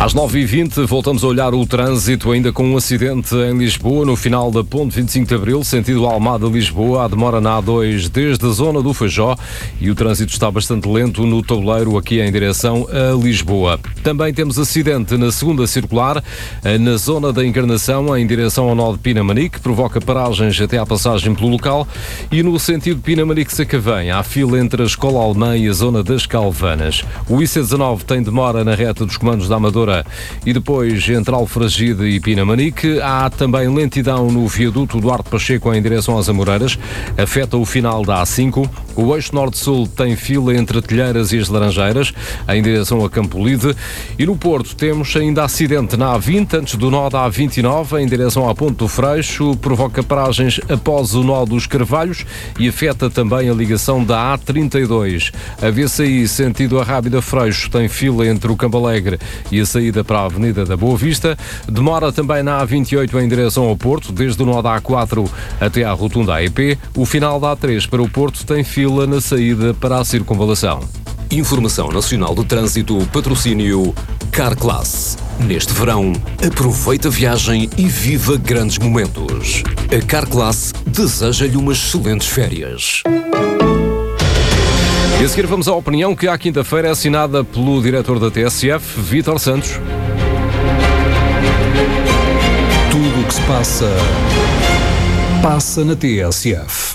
Às 9h20 voltamos a olhar o trânsito, ainda com um acidente em Lisboa, no final da ponte 25 de Abril, sentido Almada-Lisboa. Há demora na A2 desde a zona do Feijó e o trânsito está bastante lento no tabuleiro aqui em direção a Lisboa. Também temos acidente na segunda circular, na zona da Encarnação, em direção ao nó de Pinamanique, que provoca paragens até à passagem pelo local, e no sentido Pinamanique-Sacavém, há fila entre a Escola Alemã e a zona das Calvanas. O IC19 tem demora na reta dos comandos da Amadora e depois entre Alfragide e Pinamanique. Há também lentidão no viaduto Duarte Pacheco em direção às Amoreiras, afeta o final da A5. O eixo norte-sul tem fila entre Telheiras e as Laranjeiras em direção a Campolide, e no Porto temos ainda acidente na A20 antes do nó da A29 em direção à Ponte do Freixo, provoca paragens após o nó dos Carvalhos e afeta também a ligação da A32. A VCI sentido Arrábida Freixo tem fila entre o Campo Alegre e a saída para a Avenida da Boa Vista. Demora também na A28 em direção ao Porto, desde o nó da A4 até à rotunda AEP. O final da A3 para o Porto tem fila na saída para a Circunvalação. Informação Nacional do Trânsito, patrocínio Carclass. Neste verão, aproveita a viagem e viva grandes momentos. A Carclass deseja-lhe umas excelentes férias. E a seguir vamos à opinião que à quinta-feira é assinada pelo diretor da TSF, Vítor Santos. Tudo o que se passa, passa na TSF.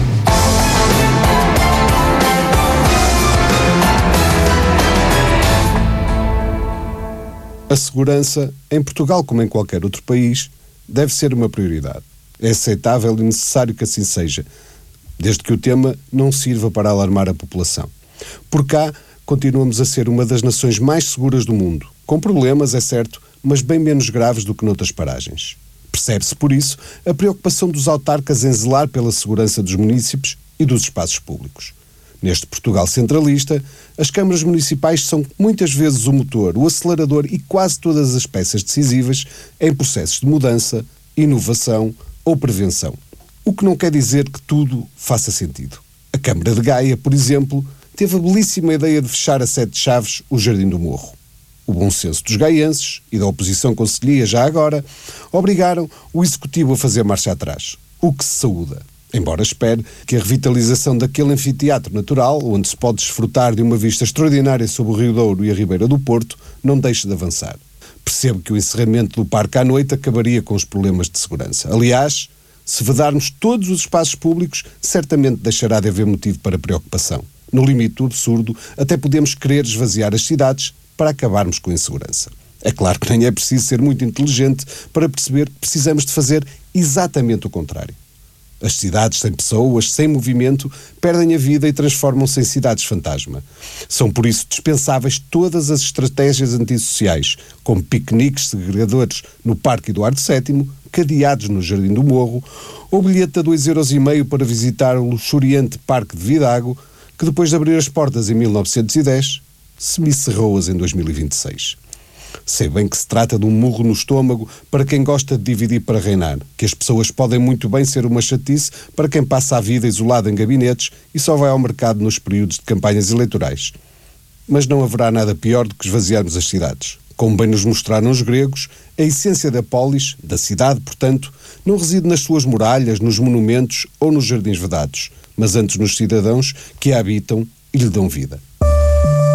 A segurança, em Portugal como em qualquer outro país, deve ser uma prioridade. É aceitável e necessário que assim seja, desde que o tema não sirva para alarmar a população. Por cá, continuamos a ser uma das nações mais seguras do mundo, com problemas, é certo, mas bem menos graves do que noutras paragens. Percebe-se, por isso, a preocupação dos autarcas em zelar pela segurança dos munícipes e dos espaços públicos. Neste Portugal centralista, as câmaras municipais são muitas vezes o motor, o acelerador e quase todas as peças decisivas em processos de mudança, inovação ou prevenção. O que não quer dizer que tudo faça sentido. A Câmara de Gaia, por exemplo, teve a belíssima ideia de fechar a 7 chaves o Jardim do Morro. O bom senso dos gaienses, e da oposição concelhia já agora, obrigaram o Executivo a fazer marcha atrás, o que se saúda. Embora espere que a revitalização daquele anfiteatro natural, onde se pode desfrutar de uma vista extraordinária sobre o Rio Douro e a Ribeira do Porto, não deixe de avançar. Percebo que o encerramento do parque à noite acabaria com os problemas de segurança. Aliás, se vedarmos todos os espaços públicos, certamente deixará de haver motivo para preocupação. No limite do absurdo, até podemos querer esvaziar as cidades para acabarmos com a insegurança. É claro que nem é preciso ser muito inteligente para perceber que precisamos de fazer exatamente o contrário. As cidades sem pessoas, sem movimento, perdem a vida e transformam-se em cidades fantasma. São por isso dispensáveis todas as estratégias antissociais, como piqueniques segregadores no Parque Eduardo VII, cadeados no Jardim do Morro, ou bilhete a 2,5€ para visitar o luxuriante Parque de Vidago, que depois de abrir as portas em 1910, semicerrou-as em 2026. Sei bem que se trata de um murro no estômago para quem gosta de dividir para reinar, que as pessoas podem muito bem ser uma chatice para quem passa a vida isolado em gabinetes e só vai ao mercado nos períodos de campanhas eleitorais. Mas não haverá nada pior do que esvaziarmos as cidades. Como bem nos mostraram os gregos, a essência da polis, da cidade, portanto, não reside nas suas muralhas, nos monumentos ou nos jardins vedados, mas antes nos cidadãos que a habitam e lhe dão vida.